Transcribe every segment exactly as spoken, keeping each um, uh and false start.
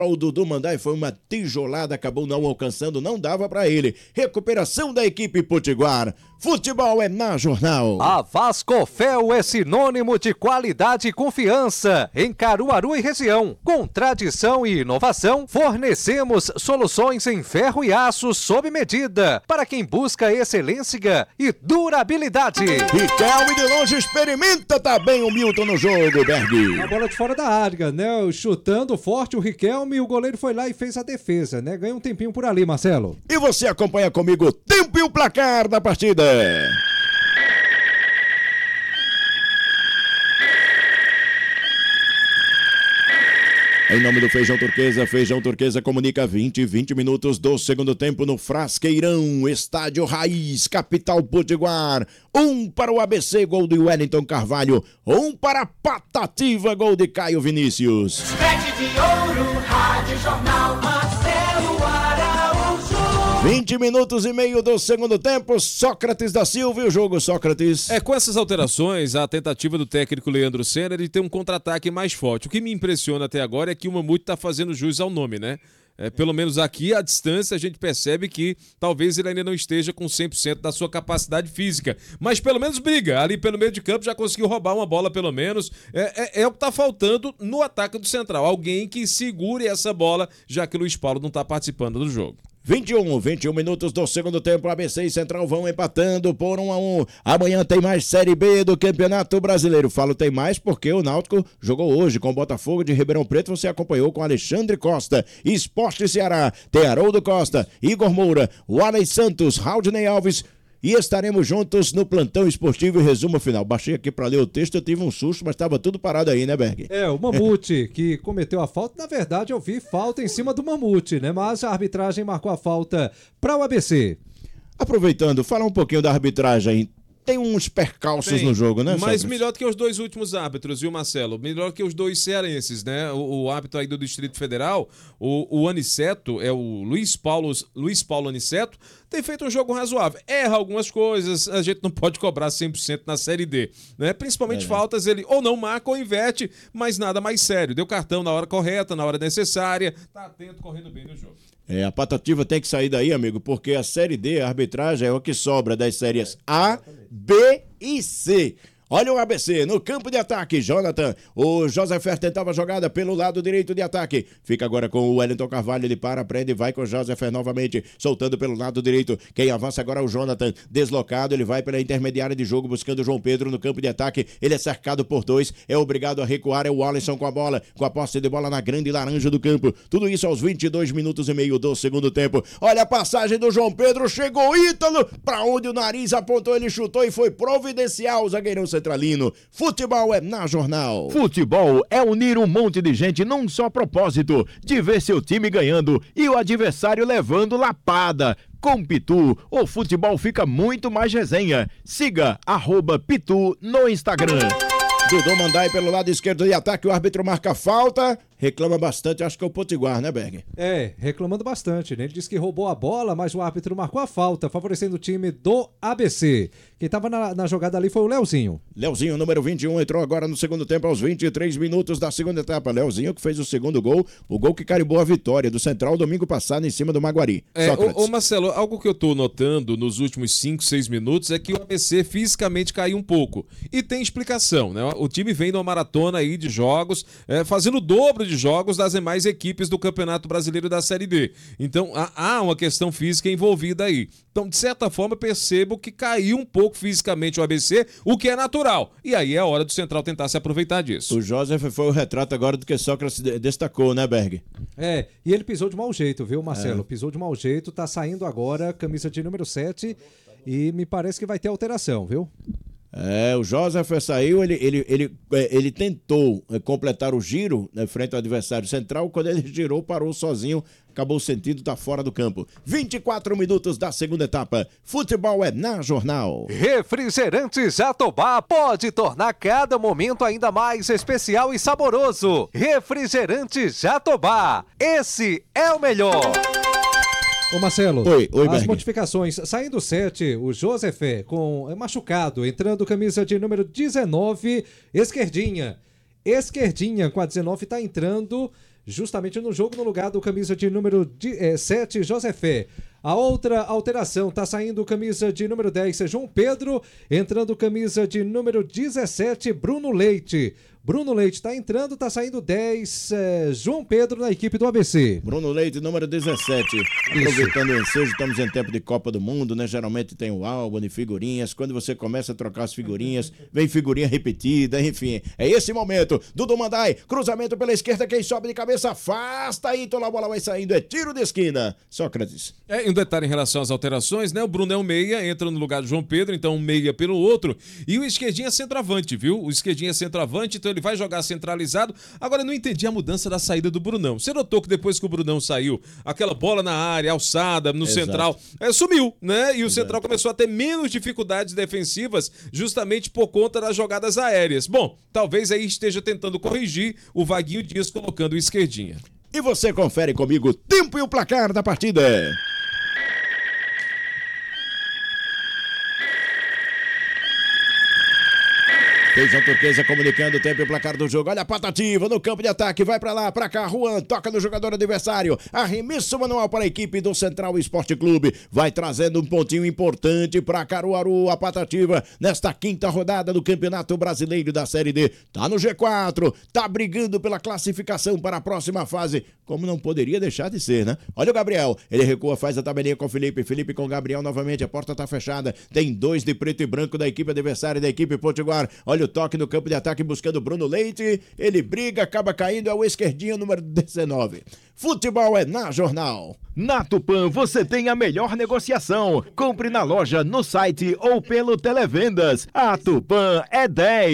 O Dudu Mandai foi uma tijolada, acabou não alcançando, não dava pra ele. Recuperação da equipe Potiguar. Futebol é na Jornal. A Vascofel é sinônimo de qualidade e confiança em Caruaru e região. Com tradição e inovação, fornecemos soluções em ferro e aço sob medida para quem busca excelência e durabilidade. Riquelme de longe experimenta, tá bem o Milton no jogo, Berg. A bola de fora da área, né? Chutando forte o Riquelme e o goleiro foi lá e fez a defesa, né? Ganha um tempinho por ali, Marcelo. E você acompanha comigo o tempo e o placar da partida. Em nome do Feijão Turquesa, Feijão Turquesa comunica vinte, vinte minutos do segundo tempo no Frasqueirão, Estádio Raiz, capital Potiguar. Um para o A B C, gol de Wellington Carvalho. Um para a Patativa, gol de Caio Vinícius. Rede de ouro, Rádio Jornal Marcelo Araújo. vinte minutos e meio do segundo tempo, Sócrates da Silva e o jogo, Sócrates. É, com essas alterações, a tentativa do técnico Leandro Senna de ter um contra-ataque mais forte. O que me impressiona até agora é que o Mamute está fazendo jus ao nome, né? É, pelo menos aqui, à distância, a gente percebe que talvez ele ainda não esteja com cem por cento da sua capacidade física. Mas pelo menos briga. Ali pelo meio de campo já conseguiu roubar uma bola, pelo menos. É, é, é o que está faltando no ataque do Central. Alguém que segure essa bola, já que o Luiz Paulo não está participando do jogo. vinte e um, vinte e um minutos do segundo tempo, A B C e Central vão empatando por um a um. Amanhã tem mais Série B do Campeonato Brasileiro. Falo tem mais porque o Náutico jogou hoje com o Botafogo de Ribeirão Preto. Você acompanhou com Alexandre Costa. Esporte Ceará, tem Haroldo Costa, Igor Moura, Wallace Santos, Raudney Alves. E estaremos juntos no plantão esportivo e resumo final. Baixei aqui para ler o texto, eu tive um susto, mas estava tudo parado aí, né, Berg? É, o Mamute que cometeu a falta, na verdade eu vi falta em cima do Mamute, né? Mas a arbitragem marcou a falta para o A B C. Aproveitando, fala um pouquinho da arbitragem. Tem uns percalços Tem, no jogo, né? Mas Sócrates? melhor do que os dois últimos árbitros, viu, Marcelo? Melhor que os dois cearenses, né? O, o árbitro aí do Distrito Federal, o, o Aniceto, é o Luiz Paulo, Luiz Paulo Aniceto, tem feito um jogo razoável. Erra algumas coisas, a gente não pode cobrar cem por cento na Série D, né? Principalmente é, faltas, ele ou não marca ou inverte, mas nada mais sério. Deu cartão na hora correta, na hora necessária, tá atento, correndo bem no jogo. É, a Patativa tem que sair daí, amigo, porque a Série D, a arbitragem é o que sobra das séries A, B e C. Olha o A B C, no campo de ataque, Jonathan, o Josefer tentava a jogada pelo lado direito de ataque, fica agora com o Wellington Carvalho, ele para, prende, vai com o Josefer novamente, soltando pelo lado direito, quem avança agora é o Jonathan, deslocado, ele vai pela intermediária de jogo, buscando o João Pedro no campo de ataque, ele é cercado por dois, é obrigado a recuar, é o Alisson com a bola, com a posse de bola na grande laranja do campo, tudo isso aos vinte e dois minutos e meio do segundo tempo, olha a passagem do João Pedro, chegou Ítalo, pra onde o nariz apontou, ele chutou e foi providencial o zagueirão centralino. Futebol é na Jornal. Futebol é unir um monte de gente num só propósito, de ver seu time ganhando e o adversário levando lapada. Com Pitu, o futebol fica muito mais resenha. Siga arroba Pitu no Instagram. Dudu Mandai pelo lado esquerdo de ataque, o árbitro marca falta, reclama bastante, acho que é o Potiguar, né, Berg? É, reclamando bastante, né? Ele disse que roubou a bola, mas o árbitro marcou a falta, favorecendo o time do A B C. Quem tava na, na jogada ali foi o Leozinho. Leozinho, número vinte e um, entrou agora no segundo tempo, aos vinte e três minutos da segunda etapa. Leozinho que fez o segundo gol, o gol que carimbou a vitória do Central domingo passado em cima do Maguari. É, ô, ô Marcelo, algo que eu tô notando nos últimos cinco, seis minutos é que o A B C fisicamente caiu um pouco. E tem explicação, né? O time vem numa maratona aí de jogos, é, fazendo o dobro de jogos das demais equipes do Campeonato Brasileiro da Série D. Então, há, há uma questão física envolvida aí. Então, de certa forma, percebo que caiu um pouco fisicamente o A B C, o que é natural. E aí é a hora do Central tentar se aproveitar disso. O Joseph foi o retrato agora do que Sócrates destacou, né, Berg? É, e ele pisou de mau jeito, viu, Marcelo? É. Pisou de mau jeito, tá saindo agora, camisa de número sete, e me parece que vai ter alteração, viu? É, o Joseph saiu, ele, ele, ele, ele tentou completar o giro, né, frente ao adversário central, quando ele girou, parou sozinho, acabou o sentido, tá fora do campo. vinte e quatro minutos da segunda etapa, futebol é na Jornal. Refrigerantes Jatobá pode tornar cada momento ainda mais especial e saboroso. Refrigerantes Jatobá, esse é o melhor. Ô Marcelo, oi, oi, as Berg. modificações, saindo sete, o Josefé com é, machucado, entrando camisa de número dezenove, esquerdinha. Esquerdinha com a dezenove tá entrando justamente no jogo, no lugar do camisa de número sete, Josefé. A outra alteração, tá saindo camisa de número dez, João Pedro, entrando camisa de número dezessete, Bruno Leite. Bruno Leite tá entrando, tá saindo dez, é, João Pedro na equipe do A B C. Bruno Leite, número dezessete. Aproveitando o ensejo, estamos em tempo de Copa do Mundo, né? Geralmente tem o álbum de figurinhas. Quando você começa a trocar as figurinhas, vem figurinha repetida, enfim. É esse momento. Dudu Mandai, cruzamento pela esquerda, quem sobe de cabeça, afasta, Ítalo, a bola vai saindo, é tiro de esquina. Sócrates. É, e um detalhe em relação às alterações, né? O Bruno é um meia, entra no lugar do João Pedro, então um meia pelo outro. E o esquerdinho é centroavante, viu? O esquerdinho é centroavante, então ele vai jogar centralizado. Agora, eu não entendi a mudança da saída do Brunão. Você notou que depois que o Brunão saiu, aquela bola na área, alçada, no Exato. central, é, sumiu, né? E o Exato. central começou a ter menos dificuldades defensivas justamente por conta das jogadas aéreas. Bom, talvez aí esteja tentando corrigir o Vaguinho Dias colocando o esquerdinha. E você confere comigo o tempo e o placar da partida. Feijão Turquesa comunicando o tempo e o placar do jogo. Olha a patativa no campo de ataque. Vai pra lá, pra cá. Juan toca no jogador adversário. Arremesso manual para a equipe do Central Esporte Clube. Vai trazendo um pontinho importante pra Caruaru. A patativa nesta quinta rodada do Campeonato Brasileiro da Série D. Tá no G quatro. Tá brigando pela classificação para a próxima fase. Como não poderia deixar de ser, né? Olha o Gabriel. Ele recua, faz a tabelinha com o Felipe. Felipe com o Gabriel novamente. A porta tá fechada. Tem dois de preto e branco da equipe adversária e da equipe potiguar. Olha o toque no campo de ataque buscando Bruno Leite. Ele briga, acaba caindo, é o esquerdinho número dezenove. Futebol é na Jornal. Na Tupã você tem a melhor negociação. Compre na loja, no site ou pelo Televendas. A Tupã é dez.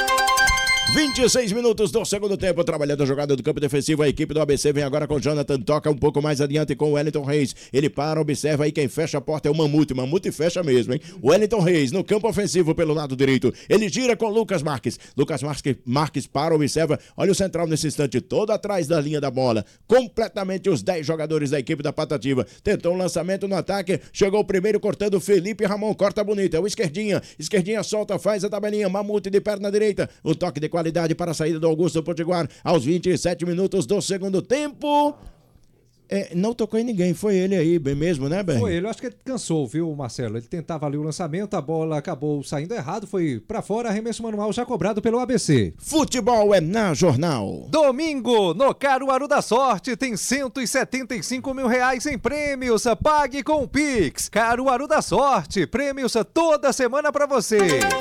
vinte e seis minutos do segundo tempo, trabalhando a jogada do campo defensivo, a equipe do A B C vem agora com o Jonathan, toca um pouco mais adiante com o Wellington Reis, ele para, observa aí, quem fecha a porta é o Mamute, Mamute fecha mesmo, hein? Wellington Reis no campo ofensivo pelo lado direito, ele gira com Lucas Marques, Lucas Marques, Marques para, observa, olha o central nesse instante, todo atrás da linha da bola, completamente os dez jogadores da equipe da Patativa, tentou um lançamento no ataque, chegou o primeiro cortando, Felipe Ramon, corta bonito, é o esquerdinha, esquerdinha solta, faz a tabelinha, Mamute de perna direita, o toque de qualidade para a saída do Augusto Potiguar aos vinte e sete minutos do segundo tempo. É, não tocou em ninguém, foi ele aí, bem mesmo, né, Ben? Foi ele, eu acho que ele cansou, viu, Marcelo? Ele tentava ali o lançamento, a bola acabou saindo errado, foi pra fora, arremesso manual já cobrado pelo A B C. Futebol é na Jornal. Domingo, no Caruaru da Sorte, tem cento e setenta e cinco mil reais em prêmios. Pague com o Pix. Caruaru da Sorte, prêmios toda semana pra você.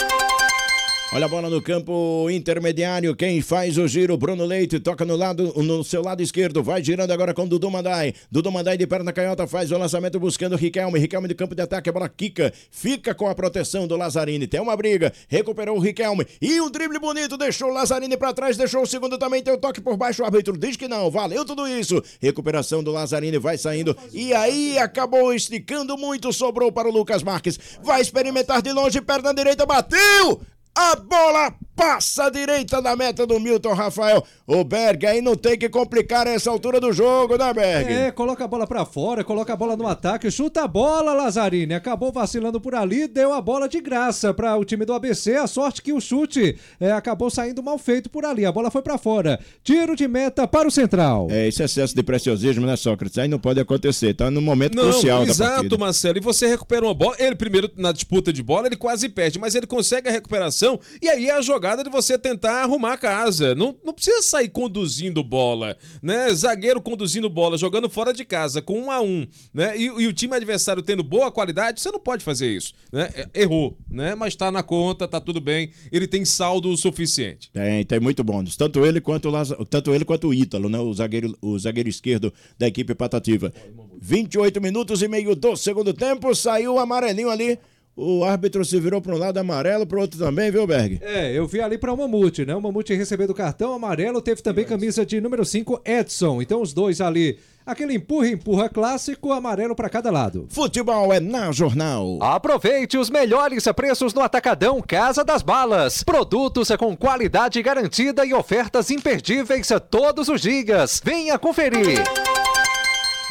Olha a bola no campo intermediário, quem faz o giro, Bruno Leite, toca no lado, no seu lado esquerdo, vai girando agora com Dudu Mandai, Dudu Mandai de perna canhota, faz o lançamento buscando o Riquelme, Riquelme de campo de ataque, a bola quica, fica com a proteção do Lazzarini, tem uma briga, recuperou o Riquelme, e um drible bonito, deixou o Lazzarini pra trás, deixou o segundo também, tem o toque por baixo, o árbitro diz que não, valeu tudo isso, recuperação do Lazzarini, vai saindo, e aí acabou esticando muito, sobrou para o Lucas Marques, vai experimentar de longe, perna direita, bateu! A bola passa à direita da meta do Milton Rafael. O Berg aí não tem que complicar essa altura do jogo, né, Berg? É, coloca a bola pra fora, coloca a bola no ataque, chuta a bola, Lazzarini. Acabou vacilando por ali, deu a bola de graça para o time do A B C. A sorte que o chute é, acabou saindo mal feito por ali. A bola foi pra fora. Tiro de meta para o Central. É, esse excesso de preciosismo, né, Sócrates? Aí não pode acontecer. Tá no momento Não, crucial da partida. Exato, Marcelo. E você recupera uma bola. Ele primeiro, na disputa de bola, ele quase perde, mas ele consegue a recuperação. E aí é a jogada de você tentar arrumar a casa. Não, não precisa sair conduzindo bola, né? Zagueiro conduzindo bola, jogando fora de casa, com um a um, né? E, e o time adversário tendo boa qualidade, você não pode fazer isso, né? Errou, né? Mas tá na conta, tá tudo bem. Ele tem saldo o suficiente. Tem, tem muito bônus. Tanto ele quanto o, Laza... Tanto ele quanto o Ítalo, né? O zagueiro, o zagueiro esquerdo da equipe Patativa. vinte e oito minutos e meio do segundo tempo, saiu o amarelinho ali. O árbitro se virou para um lado amarelo, para o outro também, viu, Berg? É, eu vi ali para o Mamute, né? O Mamute recebendo o cartão amarelo, teve também camisa de número cinco, Edson. Então os dois ali, aquele empurra-empurra clássico, amarelo para cada lado. Futebol é na Jornal. Aproveite os melhores preços no Atacadão Casa das Balas. Produtos com qualidade garantida e ofertas imperdíveis todos os dias. Venha conferir.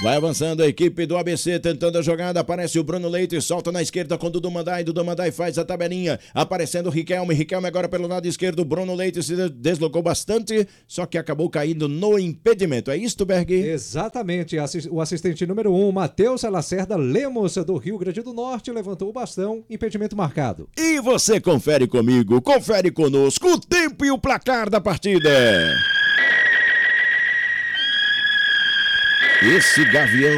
Vai avançando a equipe do A B C, tentando a jogada, aparece o Bruno Leite, solta na esquerda com o Dudu Mandai, Dudu Mandai faz a tabelinha, aparecendo o Riquelme, Riquelme agora pelo lado esquerdo, Bruno Leite se deslocou bastante, só que acabou caindo no impedimento, é isto, Berg? Exatamente, o assistente número um, Matheus Lacerda Lemos, do Rio Grande do Norte, levantou o bastão, impedimento marcado. E você confere comigo, confere conosco o tempo e o placar da partida. Esse Gavião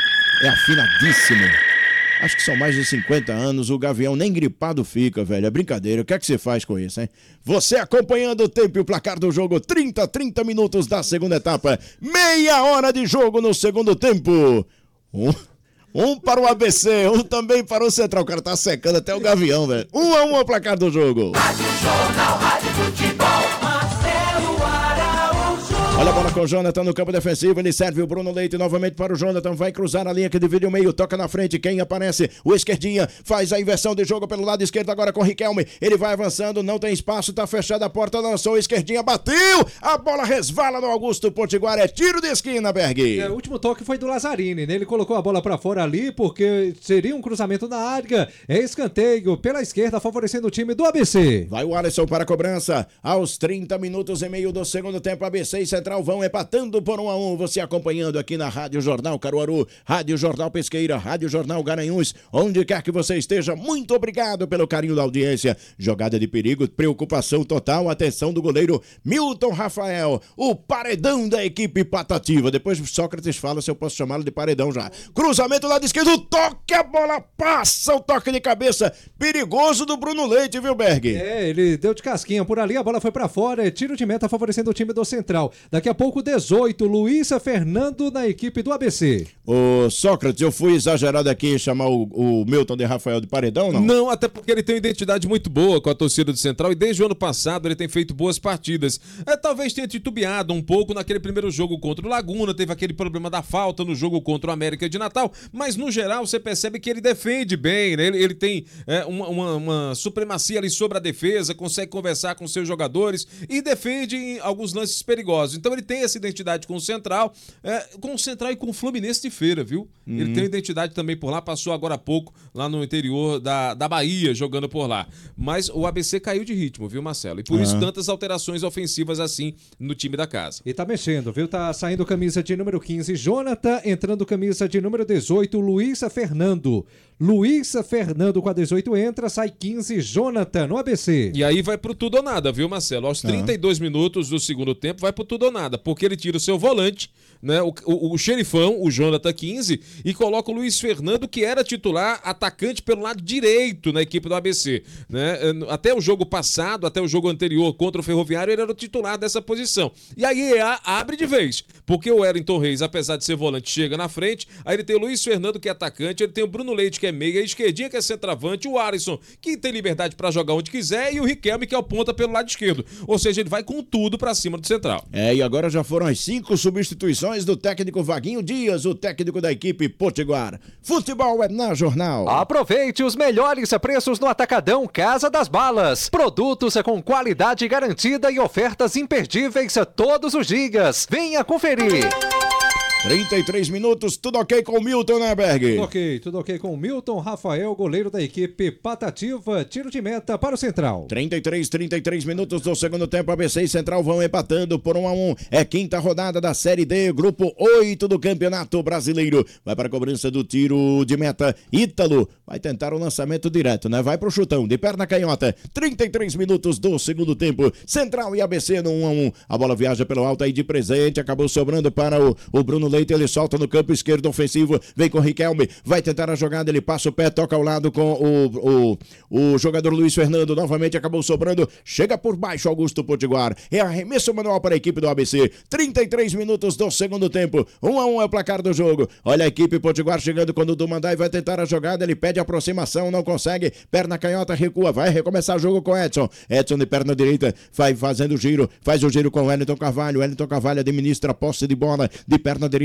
é afinadíssimo. Acho que são mais de cinquenta anos, o Gavião nem gripado fica, velho. É brincadeira. O que é que você faz com isso, hein? Você acompanhando o tempo e o placar do jogo, trinta, trinta minutos da segunda etapa. Meia hora de jogo no segundo tempo. Um, um para o A B C, um também para o Central. O cara tá secando até o Gavião, velho. Um a um ao placar do jogo. Rádio Jornal, Rádio Futebol, Marcelo Araújo. Olha a bola com o Jonathan no campo defensivo, ele serve o Bruno Leite novamente para o Jonathan, vai cruzar a linha que divide o meio, toca na frente, quem aparece? O esquerdinha, faz a inversão de jogo pelo lado esquerdo agora com o Riquelme, ele vai avançando, não tem espaço, tá fechada a porta, lançou o esquerdinha, bateu, a bola resvala no Augusto Potiguar, é tiro de esquina, Berg. É, o último toque foi do Lazzarini, né? Ele colocou a bola para fora ali porque seria um cruzamento na área, é escanteio pela esquerda favorecendo o time do A B C. Vai o Alisson para a cobrança, aos trinta minutos e meio do segundo tempo, A B C e Central vão empatando por um a um, você acompanhando aqui na Rádio Jornal Caruaru, Rádio Jornal Pesqueira, Rádio Jornal Garanhuns, onde quer que você esteja, muito obrigado pelo carinho da audiência. Jogada de perigo, preocupação total, atenção do goleiro Milton Rafael, o paredão da equipe patativa. Depois Sócrates fala se eu posso chamá-lo de paredão já. Cruzamento lado esquerdo, toque, a bola passa, o toque de cabeça perigoso do Bruno Leite, viu, Berg? É, ele deu de casquinha por ali, a bola foi pra fora, é tiro de meta favorecendo o time do Central. Daqui a pouco dezoito, Luiz Fernando na equipe do A B C. Ô Sócrates, eu fui exagerado aqui em chamar o, o Milton de Rafael de paredão, não? Não, até porque ele tem uma identidade muito boa com a torcida do Central e desde o ano passado ele tem feito boas partidas. É, talvez tenha titubeado um pouco naquele primeiro jogo contra o Laguna, teve aquele problema da falta no jogo contra o América de Natal, mas no geral você percebe que ele defende bem, né? Ele, ele tem é, uma, uma, uma supremacia ali sobre a defesa, consegue conversar com seus jogadores e defende em alguns lances perigosos. Então ele tem essa identidade com o Central, é, com o Central e com o Fluminense de Feira, viu? Uhum. Ele tem identidade também por lá, passou agora há pouco lá no interior da, da Bahia, jogando por lá. Mas o A B C caiu de ritmo, viu, Marcelo? E por uhum. isso tantas alterações ofensivas assim no time da casa. E tá mexendo, viu? Tá saindo camisa de número quinze, Jonathan, entrando camisa de número dezoito, Luiz Fernando. Luiz Fernando com a dezoito entra, sai quinze, Jonathan no A B C. E aí vai pro tudo ou nada, viu, Marcelo? Aos trinta e dois uhum. minutos do segundo tempo vai pro tudo ou nada, porque ele tira o seu volante, né, o, o, o xerifão, o Jonathan quinze, e coloca o Luiz Fernando, que era titular atacante pelo lado direito na equipe do A B C, né? Até o jogo passado, até o jogo anterior contra o Ferroviário, ele era o titular dessa posição. E aí a, abre de vez, porque o Wellington Reis, apesar de ser volante, chega na frente, aí ele tem o Luiz Fernando, que é atacante, ele tem o Bruno Leite, que é meia, a esquerdinha, que é centroavante, o Alisson, que tem liberdade para jogar onde quiser, e o Riquelme, que é o ponta pelo lado esquerdo. Ou seja, ele vai com tudo para cima do Central. É, e agora já foram as cinco substituições do técnico Vaguinho Dias, o técnico da equipe Potiguar. Futebol é na Jornal. Aproveite os melhores preços no Atacadão Casa das Balas. Produtos com qualidade garantida e ofertas imperdíveis todos os dias. Venha conferir. trinta e três minutos, tudo ok com o Milton, né, Berg? Tudo ok, tudo ok com o Milton Rafael, goleiro da equipe Patativa, tiro de meta para o Central. trinta e três, trinta e três minutos do segundo tempo, A B C e Central vão empatando por um a um. É quinta rodada da Série D, grupo oito do Campeonato Brasileiro. Vai para a cobrança do tiro de meta, Ítalo vai tentar o lançamento direto, né? Vai pro chutão, de perna canhota. trinta e três minutos do segundo tempo, Central e A B C no um a um. A bola viaja pelo alto aí de presente, acabou sobrando para o, o Bruno Leite, ele solta no campo esquerdo ofensivo, vem com o Riquelme, vai tentar a jogada, ele passa o pé, toca ao lado com o, o, o jogador Luiz Fernando, novamente acabou sobrando, chega por baixo Augusto Potiguar, é arremesso manual para a equipe do A B C, trinta e três minutos do segundo tempo, um a um é o placar do jogo. Olha a equipe Potiguar chegando quando o Dudu Mandai vai tentar a jogada, ele pede aproximação, não consegue, perna canhota, recua, vai recomeçar o jogo com Edson, Edson de perna direita, vai fazendo o giro, faz o giro com o Wellington Carvalho, Wellington Carvalho administra a posse de bola, de perna direita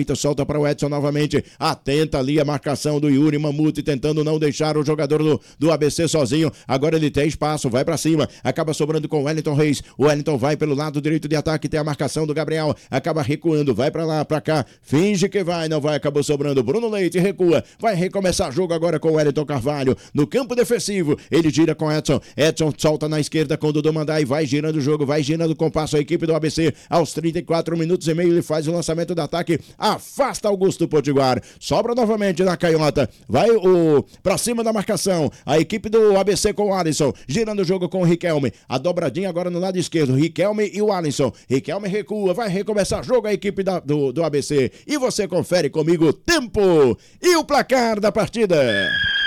direita, solta para o Edson novamente. Atenta ali a marcação do Yuri Mamute, tentando não deixar o jogador do, do A B C sozinho. Agora ele tem espaço, vai para cima. Acaba sobrando com o Wellington Reis. O Wellington vai pelo lado direito de ataque, tem a marcação do Gabriel. Acaba recuando, vai para lá, para cá. Finge que vai, não vai, acabou sobrando. Bruno Leite recua, vai recomeçar o jogo agora com o Wellington Carvalho. No campo defensivo, ele gira com Edson. Edson solta na esquerda com o Dudu Mandai, vai girando o jogo, vai girando o compasso a equipe do A B C. Aos trinta e quatro minutos e meio ele faz o lançamento do ataque, afasta Augusto Potiguar, sobra novamente na canhota, vai o pra cima da marcação, a equipe do A B C com o Alisson, girando o jogo com o Riquelme, a dobradinha agora no lado esquerdo, Riquelme e o Alisson. Riquelme recua, vai recomeçar o jogo a equipe da, do, do A B C, e você confere comigo o tempo e o placar da partida.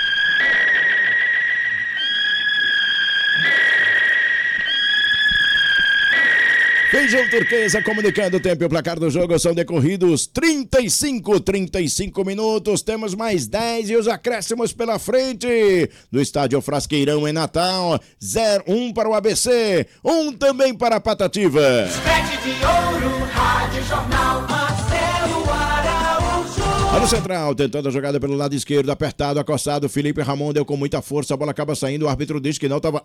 Feijão Turquesa comunicando o tempo e o placar do jogo. São decorridos trinta e cinco, trinta e cinco minutos. Temos mais dez e os acréscimos pela frente. No estádio Frasqueirão em Natal. zero um para o A B C, um também para a Patativa. Sete de ouro, Rádio Jornal Marcelo Araújo. Olha o central, tentando a jogada pelo lado esquerdo, apertado, acossado. Felipe Ramon deu com muita força, a bola acaba saindo. O árbitro diz que não estava.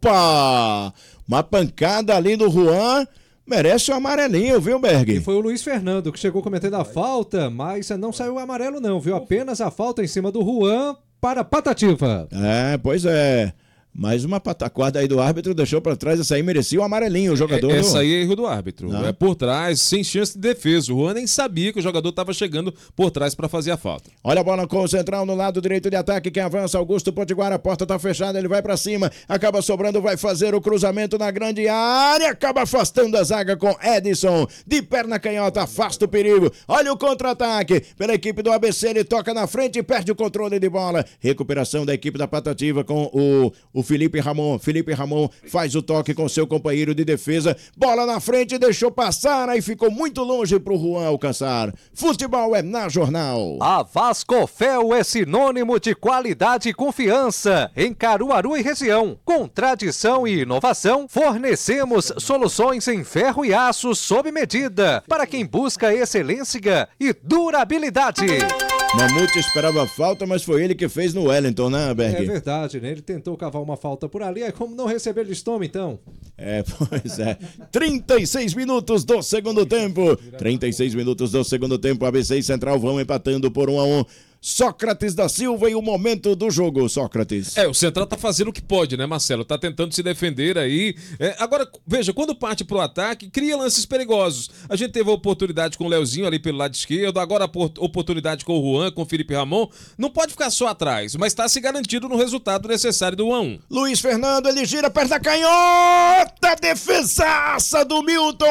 Opa! Uma pancada ali do Juan. Merece o amarelinho, viu, Berg? E foi o Luiz Fernando que chegou cometendo a falta, mas não saiu o amarelo não, viu? Apenas a falta em cima do Juan para a Patativa. É, pois é. Mais uma pataquada aí do árbitro, deixou pra trás, essa aí merecia o amarelinho, o jogador. É, essa do... aí é erro do árbitro. Não. É por trás, sem chance de defesa. O Juan nem sabia que o jogador estava chegando por trás para fazer a falta. Olha a bola com o central no lado direito de ataque, quem avança, Augusto Potiguar, a porta tá fechada, ele vai pra cima, acaba sobrando, vai fazer o cruzamento na grande área, acaba afastando a zaga com Edson, de perna canhota, afasta o perigo. Olha o contra-ataque pela equipe do A B C, ele toca na frente e perde o controle de bola. Recuperação da equipe da Patativa com o, o Felipe Ramon. Felipe Ramon faz o toque com seu companheiro de defesa. Bola na frente, deixou passar, aí ficou muito longe pro Juan alcançar. Futebol é na Jornal. A Vascofel é sinônimo de qualidade e confiança em Caruaru e região. Com tradição e inovação, fornecemos soluções em ferro e aço sob medida para quem busca excelência e durabilidade. Mamute esperava falta, mas foi ele que fez no Wellington, né, Berg? É verdade, né? Ele tentou cavar uma falta por ali, aí como não receber, eles tomam então. É, pois é. trinta e seis minutos do segundo tempo. trinta e seis minutos do segundo tempo. A B C e Central vão empatando por um a um. Sócrates da Silva e o momento do jogo, Sócrates. É, o Central tá fazendo o que pode, né, Marcelo? Tá tentando se defender aí. É, agora, veja, quando parte pro ataque, cria lances perigosos. A gente teve a oportunidade com o Leozinho ali pelo lado esquerdo, agora a oportunidade com o Juan, com o Felipe Ramon. Não pode ficar só atrás, mas tá se garantindo no resultado necessário do um a um. Luiz Fernando, ele gira perna canhota, defesaça do Milton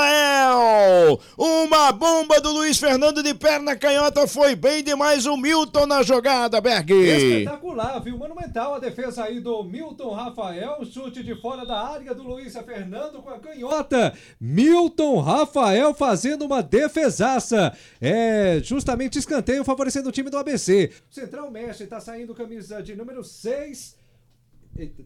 Rafael. Uma bomba do Luiz Fernando de perna canhota, foi bem demais o Milton na jogada, Berg. Espetacular, viu? Monumental a defesa aí do Milton Rafael, chute de fora da área do Luiz Fernando com a canhota. Milton Rafael fazendo uma defesaça. É justamente escanteio favorecendo o time do A B C. Central mexe, tá saindo camisa de número seis. Eita.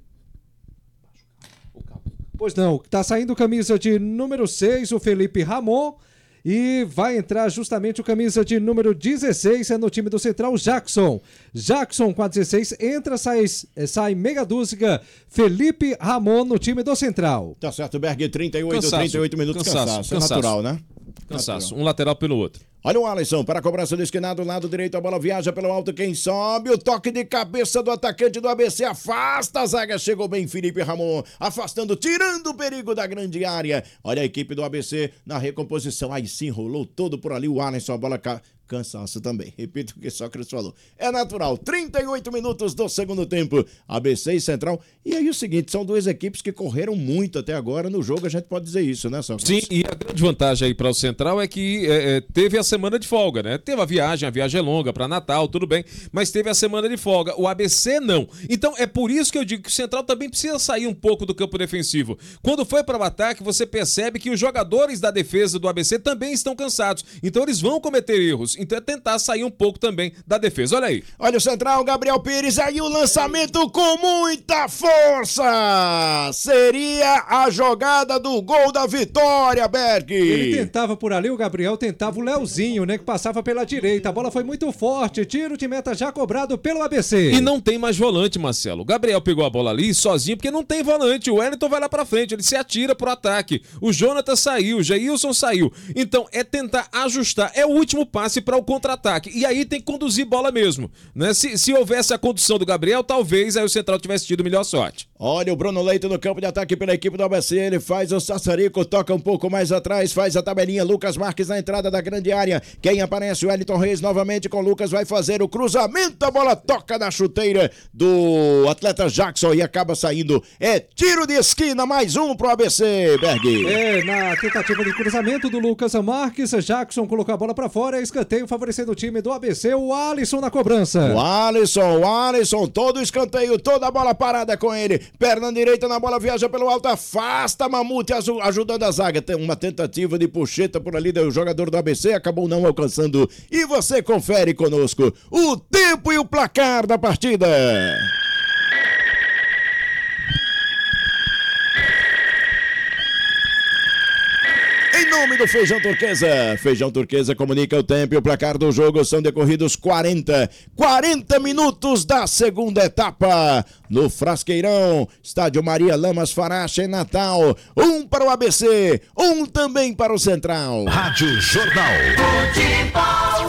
Pois não, tá saindo camisa de número seis, o Felipe Ramon. E vai entrar justamente o camisa de número dezesseis, é no time do Central, Jackson. Jackson com a dezesseis, entra, sai, sai meia dúzia, Felipe Ramon no time do Central. Tá certo, Berg, trinta e oito, Cansaço. trinta e oito minutos, Cansaço, cansaço. cansaço. É natural, né? Cansaço, Natural. um lateral pelo outro. Olha o Alisson para a cobrança do esquinado, lado direito, a bola viaja pelo alto, quem sobe, o toque de cabeça do atacante do A B C, afasta a zaga, chegou bem Felipe Ramon, afastando, tirando o perigo da grande área. Olha a equipe do A B C na recomposição, aí sim, rolou todo por ali o Alisson, a bola ca... cansaço também, repito o que Sócrates falou. É natural, trinta e oito minutos do segundo tempo, A B C e Central. E aí o seguinte, são duas equipes que correram muito até agora no jogo, a gente pode dizer isso, né, Sócrates? Sim, e a grande vantagem aí para o Central é que é, é, teve a semana de folga, né? Teve a viagem, a viagem é longa para Natal, tudo bem, mas teve a semana de folga. O A B C não. Então é por isso que eu digo que o Central também precisa sair um pouco do campo defensivo. Quando foi para o ataque, você percebe que os jogadores da defesa do A B C também estão cansados. Então eles vão cometer erros. zagueiros. Então é tentar sair um pouco também da defesa. Olha aí. Olha o central, Gabriel Pires, aí o lançamento com muita força. Seria a jogada do gol da vitória, Berg. Ele tentava por ali, o Gabriel tentava o Leozinho, né, que passava pela direita. A bola foi muito forte, tiro de meta já cobrado pelo A B C. E não tem mais volante, Marcelo. O Gabriel pegou a bola ali sozinho, porque não tem volante. O Wellington vai lá pra frente, ele se atira pro ataque. O Jonathan saiu, o Jailson saiu. Então é tentar ajustar, é o último passe para o contra-ataque. E aí tem que conduzir bola mesmo, né? Se, se houvesse a condução do Gabriel, talvez aí o central tivesse tido melhor sorte. Olha o Bruno Leite no campo de ataque pela equipe do A B C, ele faz o sassarico, toca um pouco mais atrás, faz a tabelinha, Lucas Marques na entrada da grande área. Quem aparece? O Wellington Reis novamente com o Lucas, vai fazer o cruzamento, a bola toca na chuteira do atleta Jackson e acaba saindo. É tiro de esquina, mais um pro A B C, Berg. É, na tentativa de cruzamento do Lucas Marques, Jackson colocou a bola pra fora, escanteio favorecendo o time do A B C, o Alisson na cobrança. O Alisson, o Alisson, todo o escanteio, toda a bola parada com ele, perna direita na bola, viaja pelo alto, afasta Mamute, ajudando a zaga. Tem uma tentativa de puxeta por ali do jogador do A B C, acabou não alcançando. E você confere conosco o tempo e o placar da partida. Em nome do Feijão Turquesa, Feijão Turquesa comunica o tempo e o placar do jogo. São decorridos quarenta, quarenta minutos da segunda etapa no Frasqueirão, Estádio Maria Lamas Farache em Natal. Um para o A B C, um também para o Central. Rádio Jornal. Futebol,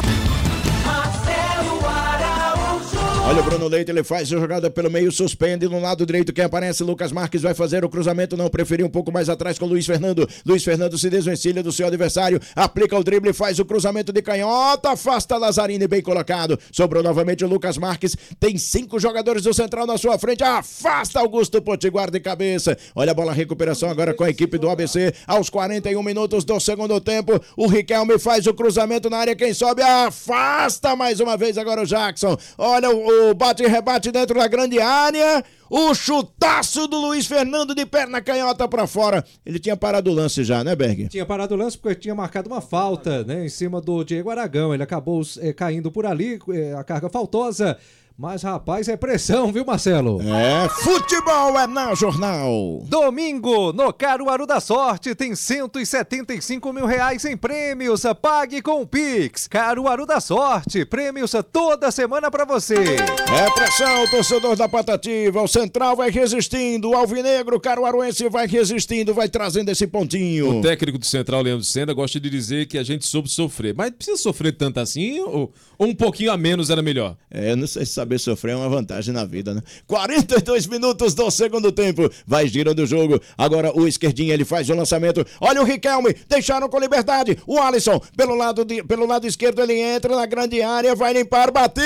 Marcelo Araújo. Olha o Bruno Leite, ele faz a jogada pelo meio, suspende no lado direito, quem aparece, Lucas Marques vai fazer o cruzamento, não, preferiu um pouco mais atrás com o Luiz Fernando. Luiz Fernando se desvencilha do seu adversário, aplica o drible, faz o cruzamento de canhota, afasta Lazzarini, bem colocado, sobrou novamente o Lucas Marques, tem cinco jogadores do Central na sua frente, afasta Augusto Potiguar de cabeça. Olha a bola, recuperação agora com a equipe do A B C, aos quarenta e um minutos do segundo tempo, o Riquelme faz o cruzamento na área, quem sobe, afasta mais uma vez agora o Jackson. Olha o O bate e rebate dentro da grande área. O chutaço do Luiz Fernando de perna canhota pra fora. Ele tinha parado o lance já, né, Berg? Tinha parado o lance porque tinha marcado uma falta, né, em cima do Diego Aragão. Ele acabou é, caindo por ali, é, a carga faltosa. Mas, rapaz, é pressão, viu, Marcelo? É, futebol é na Jornal. Domingo, no Caruaru da Sorte, tem cento e setenta e cinco mil reais em prêmios. Pague com o Pix. Caruaru da Sorte, prêmios toda semana pra você. É pressão, torcedor da Patativa. O Central vai resistindo. O Alvinegro Caruaruense vai resistindo, vai trazendo esse pontinho. O técnico do Central, Leandro Senna, gosta de dizer que a gente soube sofrer. Mas precisa sofrer tanto assim ou, ou um pouquinho a menos era melhor? É, não sei se saber sofrer é uma vantagem na vida, né? quarenta e dois minutos do segundo tempo. Vai girando o jogo. Agora o esquerdinho, ele faz o lançamento. Olha o Riquelme, deixaram com liberdade. O Alisson, pelo lado, de, pelo lado esquerdo, ele entra na grande área, vai limpar, bateu.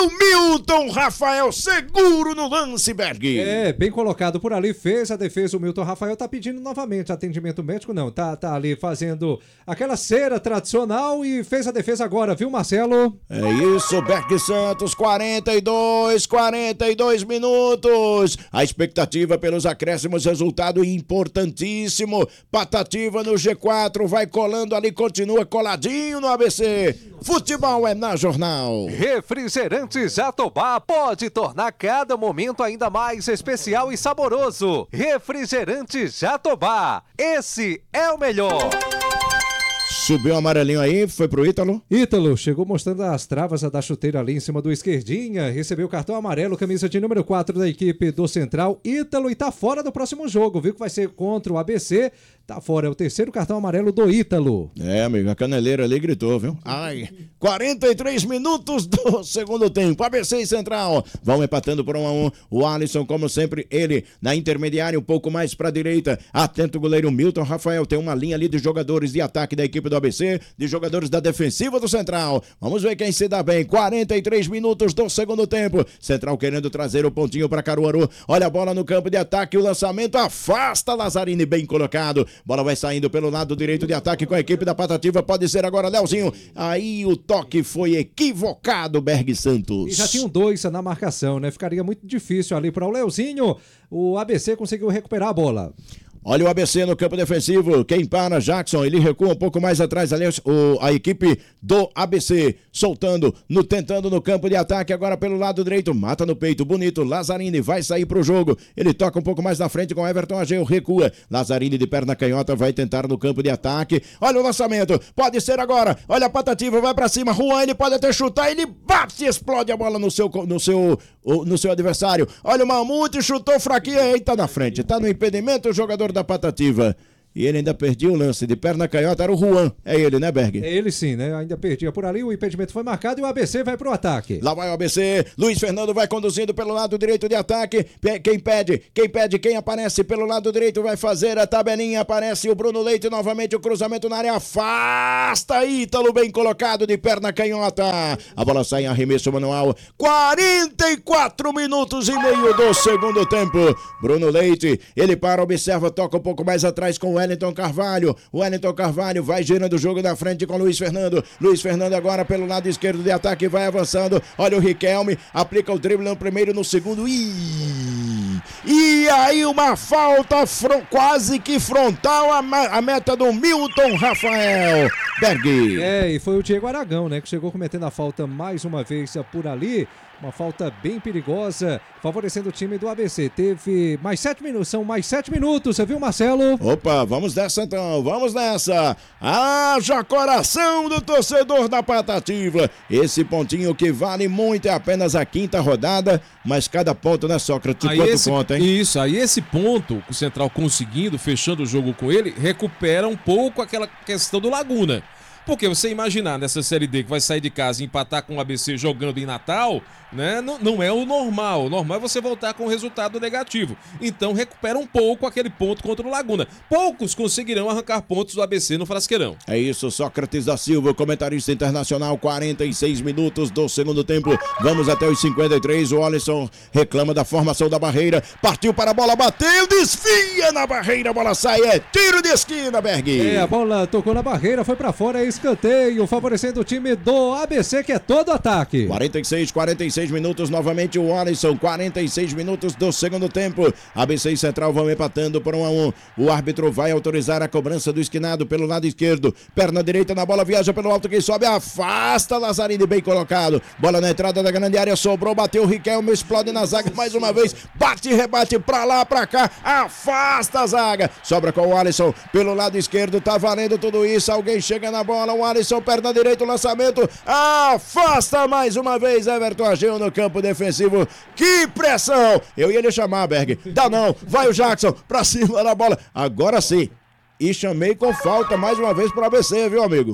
Milton Rafael, seguro no lance, Berg. É, bem colocado por ali, fez a defesa. O Milton Rafael tá pedindo novamente atendimento médico, não. Tá, tá ali fazendo aquela cera tradicional e fez a defesa agora, viu, Marcelo? É isso, Berg Santos, quarenta e dois, quarenta e dois minutos. A expectativa pelos acréscimos, resultado importantíssimo. Patativa no G quatro, vai colando ali, continua coladinho no A B C. Futebol é na Jornal. Refrigerantes Jatobá pode tornar cada momento ainda mais especial e saboroso. Refrigerantes Jatobá, esse é o melhor. Subiu o amarelinho aí, foi pro Ítalo. Ítalo chegou mostrando as travas da chuteira ali em cima do esquerdinha, recebeu o cartão amarelo, camisa de número quatro da equipe do Central, Ítalo, e tá fora do próximo jogo, viu que vai ser contra o A B C, tá fora, é o terceiro cartão amarelo do Ítalo. É, amigo, a caneleira ali gritou, viu? Ai, quarenta e três minutos do segundo tempo, A B C e Central vão empatando por um a um, o Alisson, como sempre, ele na intermediária, um pouco mais pra direita, atento o goleiro Milton Rafael, tem uma linha ali de jogadores de ataque da equipe do A B C, de jogadores da defensiva do Central. Vamos ver quem se dá bem. quarenta e três minutos do segundo tempo. Central querendo trazer o pontinho para Caruaru. Olha a bola no campo de ataque, o lançamento afasta Lazzarini, bem colocado. Bola vai saindo pelo lado direito de ataque com a equipe da Patativa. Pode ser agora Leozinho. Aí o toque foi equivocado, Berg Santos. E já tinham dois na marcação, né? Ficaria muito difícil ali para o Leozinho. O A B C conseguiu recuperar a bola. Olha o A B C no campo defensivo. Quem para? Jackson. Ele recua um pouco mais atrás. Ali o, a equipe do A B C. Soltando, no, tentando no campo de ataque. Agora pelo lado direito. Mata no peito. Bonito. Lazzarini vai sair pro jogo. Ele toca um pouco mais na frente com Everton Ageu. Recua. Lazzarini de perna canhota vai tentar no campo de ataque. Olha o lançamento. Pode ser agora. Olha a Patativa. Vai pra cima. Juan, ele pode até chutar. Ele bate e explode a bola no seu, no seu, no seu adversário. Olha o Mamute. Chutou fraquinho. Eita, na frente. Tá no impedimento o jogador da Patativa. E ele ainda perdia o lance de perna canhota, era o Juan. É ele, né, Berg? É ele sim, né? Ainda perdia por ali, o impedimento foi marcado e o A B C vai pro ataque. Lá vai o A B C, Luiz Fernando vai conduzindo pelo lado direito de ataque. Quem pede, quem pede, quem aparece pelo lado direito vai fazer a tabelinha. Aparece o Bruno Leite, novamente o cruzamento na área. Afasta Ítalo, bem colocado de perna canhota. A bola sai em arremesso manual. quarenta e quatro minutos e meio do segundo tempo. Bruno Leite, ele para, observa, toca um pouco mais atrás com o Wellington Carvalho. Wellington Carvalho vai girando o jogo da frente com Luiz Fernando. Luiz Fernando agora pelo lado esquerdo de ataque, vai avançando. Olha o Riquelme, aplica o drible no primeiro, no segundo. Ih! E aí uma falta fron- quase que frontal a, ma- a meta do Milton Rafael. Berg. É, e foi o Diego Aragão, né, que chegou cometendo a falta mais uma vez por ali. Uma falta bem perigosa, favorecendo o time do A B C. Teve mais sete minutos, são mais sete minutos, você viu, Marcelo? Opa, vamos nessa então, vamos nessa. Haja coração do torcedor da Patativa. Esse pontinho que vale muito, é apenas a quinta rodada, mas cada ponto, né, Sócrates? Aí Quanto esse, conta, hein? Isso, aí esse ponto, o Central conseguindo, fechando o jogo com ele, recupera um pouco aquela questão do Laguna. Porque você imaginar nessa Série D que vai sair de casa e empatar com o A B C jogando em Natal, né? Não, não é o normal. O normal é você voltar com um resultado negativo. Então recupera um pouco aquele ponto contra o Laguna. Poucos conseguirão arrancar pontos do A B C no Frasqueirão. É isso, Sócrates da Silva, comentarista internacional, quarenta e seis minutos do segundo tempo. Vamos até os cinquenta e três. O Alisson reclama da formação da barreira. Partiu para a bola, bateu, desvia na barreira, a bola sai, é tiro de esquina, Berg. É, a bola tocou na barreira, foi pra fora, é escanteio, favorecendo o time do A B C, que é todo ataque. quarenta e seis, quarenta e seis minutos, novamente o Alisson, quarenta e seis minutos do segundo tempo. A B C e Central vão empatando por um a um. O árbitro vai autorizar a cobrança do esquinado pelo lado esquerdo. Perna direita na bola, viaja pelo alto, quem sobe, afasta Lazzarini, bem colocado. Bola na entrada da grande área, sobrou, bateu o Riquelme, explode na zaga mais uma vez. Bate e rebate pra lá, pra cá, afasta a zaga. Sobra com o Alisson pelo lado esquerdo, tá valendo tudo isso. Alguém chega na bola, o Alisson, perna direita, o lançamento, afasta mais uma vez Everton Ageu no campo defensivo. Que pressão! Eu ia lhe chamar, Berg. Dá não, vai o Jackson pra cima da bola. Agora sim. E chamei com falta mais uma vez pro A B C, viu, amigo?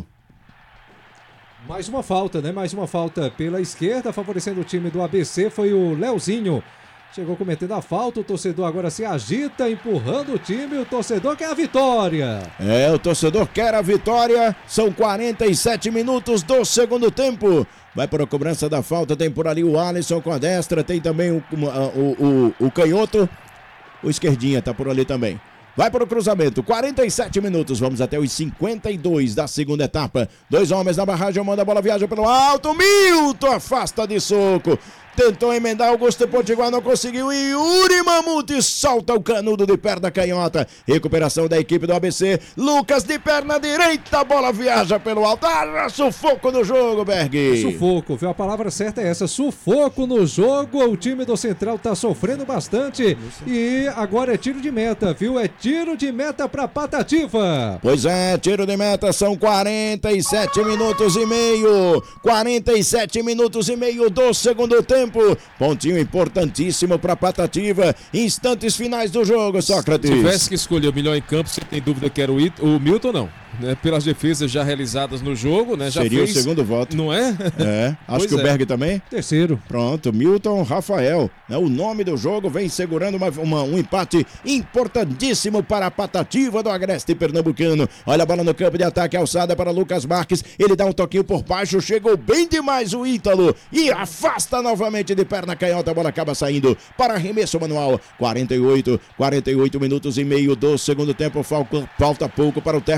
Mais uma falta, né? Mais uma falta pela esquerda, favorecendo o time do A B C, foi o Leozinho. Chegou cometendo a falta, o torcedor agora se agita, empurrando o time, o torcedor quer a vitória. É, o torcedor quer a vitória, são quarenta e sete minutos do segundo tempo. Vai para a cobrança da falta, tem por ali o Alisson com a destra, tem também o, o, o, o canhoto, o esquerdinha tá por ali também. Vai para o cruzamento, quarenta e sete minutos, vamos até os cinquenta e dois da segunda etapa. Dois homens na barragem, manda a bola, viaja pelo alto, Milton afasta de soco. Tentou emendar Augusto Potiguar, não conseguiu. E Yuri Mamute solta o canudo de perna canhota. Recuperação da equipe do A B C. Lucas de perna direita, a bola viaja pelo alto. Ah, sufoco no jogo, Berg. Sufoco, viu? A palavra certa é essa, sufoco no jogo. O time do Central tá sofrendo bastante. E agora é tiro de meta, viu? É tiro de meta pra Patativa. Pois é, tiro de meta, são quarenta e sete minutos e meio. quarenta e sete minutos e meio do segundo tempo. Pontinho importantíssimo para Patativa. Instantes finais do jogo, Sócrates. Se tivesse que escolher o melhor em campo, você tem dúvida que era o, It, o Milton, não? Né? Pelas defesas já realizadas no jogo, né? Já Seria fez... o segundo voto. Não é? É, acho Pois que o é. Berg também. Terceiro. Pronto, Milton Rafael, né? O nome do jogo vem segurando uma, uma- um empate importantíssimo para a Patativa do Agreste Pernambucano. Olha a bola no campo de ataque, alçada para Lucas Marques, ele dá um toquinho por baixo, chegou bem demais o Ítalo e afasta novamente de perna canhota, a bola acaba saindo para arremesso manual. quarenta e oito, quarenta e oito minutos e meio do segundo tempo, falta, falta pouco para o término da partida.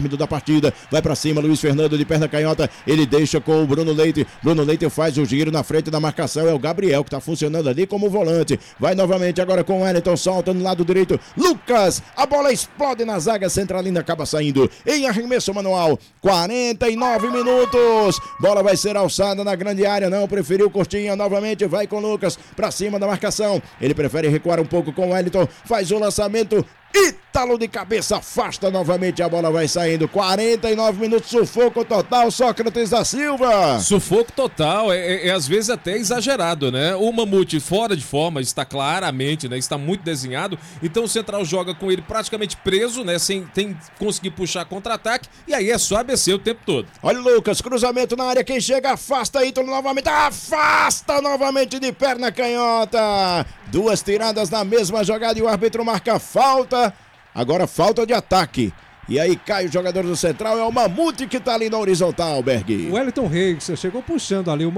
partida. Vai pra cima, Luiz Fernando de perna canhota. Ele deixa com o Bruno Leite. Bruno Leite faz o giro na frente da marcação. É o Gabriel que tá funcionando ali como volante. Vai novamente agora com o Wellington. Solta no lado direito. Lucas. A bola explode na zaga. Centralina acaba saindo em arremesso manual. quarenta e nove minutos. Bola vai ser alçada na grande área. Não preferiu Coxinha. Novamente vai com o Lucas pra cima da marcação. Ele prefere recuar um pouco com o Wellington. Faz o lançamento. Ítalo de cabeça, afasta novamente, a bola vai saindo. quarenta e nove minutos, sufoco total. Sócrates da Silva. Sufoco total, é, é, é às vezes até exagerado, né? O Mamute fora de forma, está claramente, né? Está muito desenhado. Então o Central joga com ele praticamente preso, né? Sem tem, conseguir puxar contra-ataque. E aí é só A B C o tempo todo. Olha o Lucas, cruzamento na área. Quem chega, afasta Ítalo novamente. Afasta novamente de perna canhota. Duas tiradas na mesma jogada e o árbitro marca falta. Agora falta de ataque. E aí cai o jogador do Central, é o Mamute que tá ali na horizontal, Berg. O Wellington Reis chegou puxando ali o